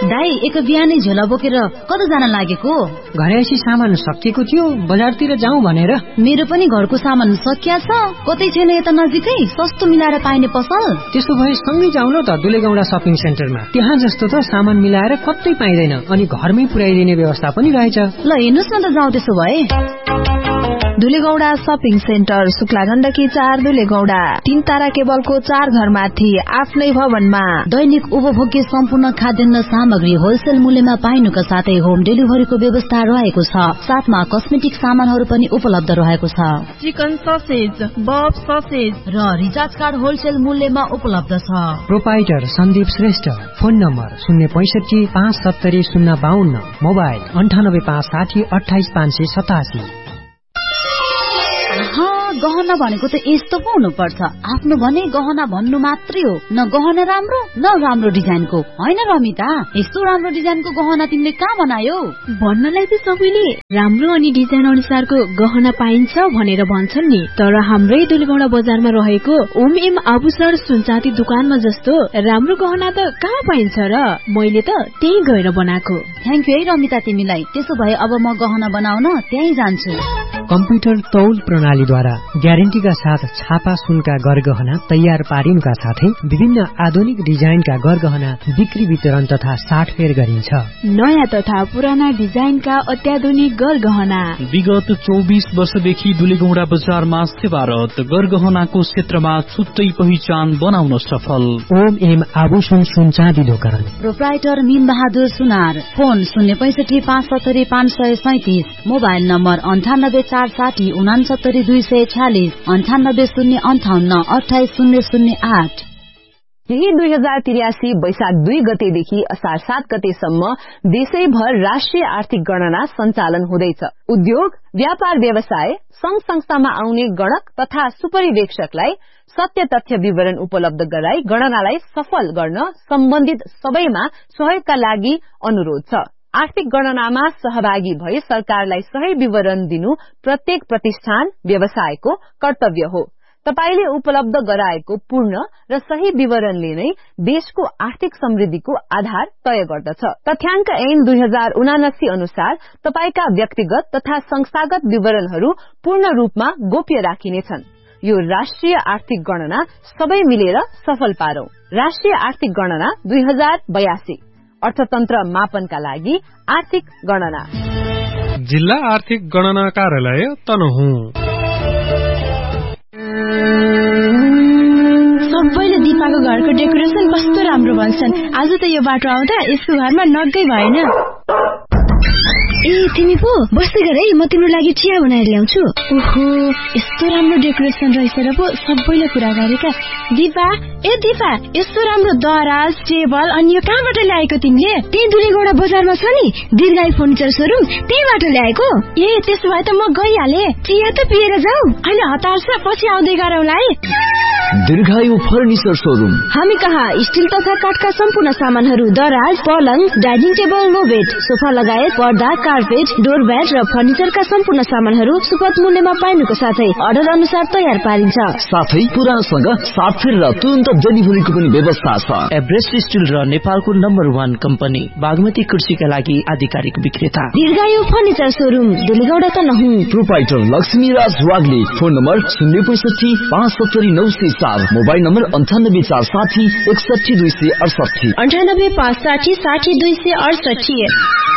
दाई एक बिहानै झोला बोकेर कता जान लागेको? घरैसी सामान सकिएको थियो, बजारतिर जाउँ भनेर। मेरो पनि घरको सामान सकिया छ। कतै छैन यता नजिकै सस्तो मिलाएर पाइने पसल? त्यसो भए सँगै जाउँ न त दुलेगौडा शपिङ सेन्टरमा। त्यहाँ जस्तो त सामान मिलाएर कतै पाइँदैन अनि घरमै पुर्याइदिने व्यवस्था पनि रहेछ। ल हेर्नुस् न त जाउँ त्यसो भए। दुलेगौडा शपिङ सेन्टर, शुक्ला गण्डकी 4 दुलेगौडा। 3 तारा केबलको 4 घरमाथि आफ्नै भवनमा दैनिक उपभोग्य सम्पूर्ण खाद्यान्न सामग्री होलसेल मूल्यमा पाइनुका साथै होम डेलिभरीको व्यवस्था रहेको छ। साथमा कस्मेटिक सामानहरू पनि उपलब्ध रहेको छ। चिकन ससेज, बफ ससेज र रिचार्ज कार्ड होलसेल मूल्यमा उपलब्ध छ। Proprietor Sandeep Shrestha. Phone number 065 570 052, mobile 98 560 28 587। गहना भनेको त यस्तो पो हुनुपर्छ। आफ्नो भने गहना भन्नु मात्रै हो, न गहना राम्रो न राम्रो डिजाइनको। होइन रमिता, यस्तो राम्रो डिजाइनको गहना तिमीले कहाँ बनायौ? भन्नलाई त सबैले राम्रो अनि डिजाइन अनुसारको गहना पाइन्छ भनेर भन्छन् नि, तर हाम्रै दुलेगौडा बजारमा रहेको ओम एम आभूषण सुनचाँदी दुकानमा जस्तो राम्रो गहना त कहाँ पाइन्छ र? मैले त त्यही गएर बनाएको। थ्याङ्क यू है रमिता तिमीलाई। त्यसो भए अब म गहना बनाउन त्यही जान्छु। कम्प्युटर तौल प्रणालीद्वारा ग्यारेन्टीका साथ छापा सुनका गरगहना तयार पारिनुका साथै विभिन्न आधुनिक डिजाइनका गरगहना बिक्री वितरण तथा साटफेर गरिन्छ। नयाँ तथा पुराना डिजाइनका अत्याधुनिक गरगहना विगत 24 वर्षदेखि दुलेगौडा बजारमा सेवारत, गरगहनाको क्षेत्रमा छुट्टै पहिचान बनाउन सफल। ओम एम आभूषण सुनचाँदी दोकान, प्रोप्राइटर मीन बहादुर सुनार। Phone 065 570 537, mobile number 98 460 69 246, 98 058 28 008। यही 2083 वैशाख 2 गतेदेखि असार 7 गतेसम्म देशैभर राष्ट्रिय आर्थिक गणना सञ्चालन हुँदैछ। उद्योग, व्यापार व्यवसाय, संघ संस्थामा आउने गणक तथा सुपरिवेक्षकलाई सत्य तथ्य विवरण उपलब्ध गराई गणनालाई सफल गर्न सम्बन्धित सबैमा सहयोगका लागि अनुरोध छ। आर्थिक गणनामा सहभागी भई सरकारलाई सही विवरण दिनु प्रत्येक प्रतिष्ठान व्यवसायको कर्तव्य हो। तपाईले उपलब्ध गराएको पूर्ण र सही विवरणले नै देशको आर्थिक समृद्धिको आधार तय गर्दछ। तथ्याङ्क ऐन 2079 अनुसार तपाईका व्यक्तिगत तथा संस्थागत विवरणहरू पूर्ण रूपमा गोप्य राखिनेछन्। यो राष्ट्रिय आर्थिक गणना सबै मिलेर सफल पारौं। राष्ट्रिय आर्थिक गणना 2082, अर्थतन्त्र मापनका लागि आर्थिक गणना। जिल्ला आर्थिक गणना कार्यालय तनहुँ। सबैले दिपाको घरको डेकोरेसन कस्तो राम्रो भन्छन्। आज त यो बाटो आउँदा यसको घरमा नगै भएन। ए तिमी पो बस्दै गर है, म तिम्रो लागि चिया बनाएर ल्याउँछु। ओहो, यस्तो राम्रो डेकोरेसन रहेछ र पो सबैले कुरा गरेका। दिपा, ए दिपा, यस्तो राम्रो दराज, टेबल अनि यो कहाँबाट ल्याएको तिमीले? त्यही दुलेगौडा बजारमा छ नि दीर्घायु फर्निचर सोरुम, त्यहीबाट ल्याएको। ए त्यसो भए त म गइहाले। चिया त पिएर जाऊ। अहिले हतार छ, पछि आउँदै गरौँला है। दीर्घायु फर्निचर सोरुम। हामी कहाँ स्टिल तथा काठका सम्पूर्ण सामानहरू, दराज, पलङ, dining table, no bed, sofa लगायत पर्दा, कार्पेट, डोरम्याट र फर्निचरका सम्पूर्ण सामानहरू सुपथ मूल्यमा पाइनुको साथै अर्डर अनुसार तयार पारिन्छ। साथै पुरानसँग साटफेर र तुरन्त डेलिभरीको पनि व्यवस्था छ। एभरेस्ट स्टिल र नेपालको नम्बर 1 कम्पनी बागमती कृषिका लागि आधिकारिक विक्रेता दीर्घायु furniture showroom, दुलेगौडा Tanahun. Proprietor Laxmiraj Wagle. Phone number 065 570 904, mobile number 98 460 61 268, 98 560 60 268।